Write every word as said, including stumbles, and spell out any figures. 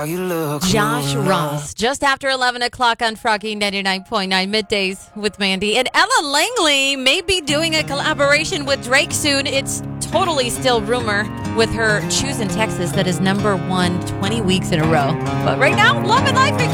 Josh Ross, just after eleven o'clock on Froggy ninety-nine point nine Middays with Mandy. And Ella Langley may be doing a collaboration with Drake soon. It's totally still rumor with her Choose in Texas that is number one twenty weeks in a row. But right now, love and life.